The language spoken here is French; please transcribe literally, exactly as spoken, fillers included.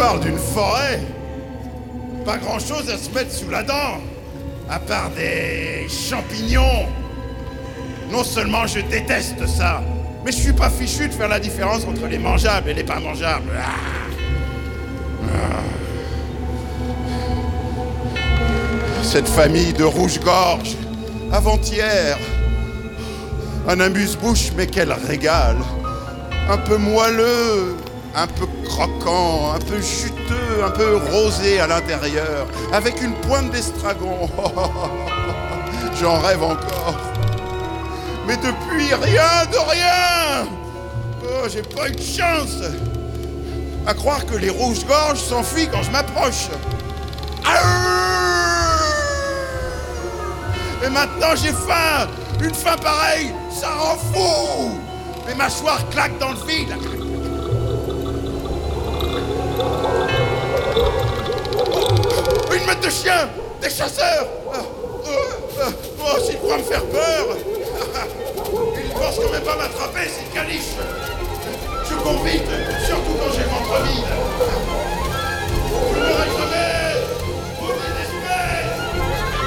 parles d'une forêt. Pas grand-chose à se mettre sous la dent, à part des champignons. Non seulement je déteste ça, mais je suis pas fichu de faire la différence entre les mangeables et les pas mangeables. Ah. Ah. Cette famille de rouge-gorge, avant-hier, un amuse-bouche, mais quel régal. Un peu moelleux, un peu croquant, un peu juteux, un peu rosé à l'intérieur, avec une pointe d'estragon. J'en rêve encore. Mais depuis, rien de rien. Oh, j'ai pas eu de chance. À croire que les rouges-gorges s'enfuient quand je m'approche. Et maintenant j'ai faim. Une faim pareille, ça rend fou. Mes mâchoires claquent dans le vide. Une meute de chiens, des chasseurs. Oh, s'il croit me faire peur. Il ne pense quand même pas m'attraper, ces caniches. Je cours vite, je